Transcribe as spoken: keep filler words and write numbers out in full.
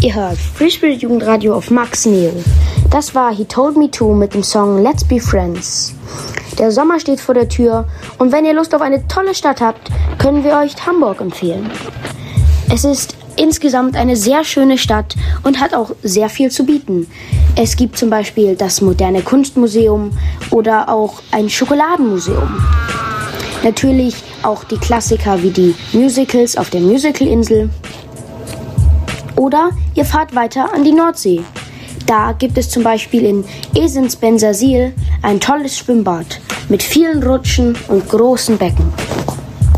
Ihr hört Free Spirit Jugendradio auf Max Neo. Das war He Told Me To mit dem Song Let's Be Friends. Der Sommer steht vor der Tür und wenn ihr Lust auf eine tolle Stadt habt, können wir euch Hamburg empfehlen. Es ist insgesamt eine sehr schöne Stadt und hat auch sehr viel zu bieten. Es gibt zum Beispiel das moderne Kunstmuseum oder auch ein Schokoladenmuseum. Natürlich auch die Klassiker wie die Musicals auf der Musicalinsel. Oder ihr fahrt weiter an die Nordsee. Da gibt es zum Beispiel in Esens-Bensersiel ein tolles Schwimmbad mit vielen Rutschen und großen Becken.